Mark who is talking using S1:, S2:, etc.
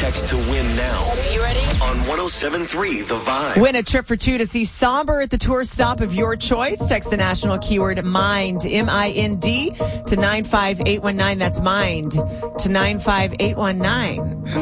S1: text to win now.
S2: You ready?
S1: On 107.3 The Vibe.
S3: Win a trip for two to see Somber at the tour stop of your choice. Text the national keyword MIND, MIND, to 95819. That's MIND to 95819.